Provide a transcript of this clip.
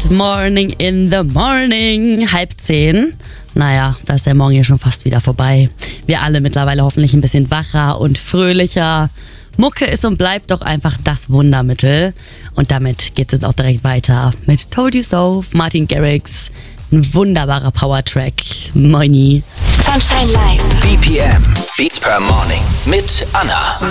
mit Morning in the Morning. 9:30. Naja, da ist der Morgen ja schon fast wieder vorbei. Wir alle mittlerweile hoffentlich ein bisschen wacher und fröhlicher. Mucke ist und bleibt doch einfach das Wundermittel. Und damit geht es jetzt auch direkt weiter mit Told You So, Martin Garrix. Ein wunderbarer Powertrack. Moini. Sunshine Live. BPM, Beats per Morning mit Anna.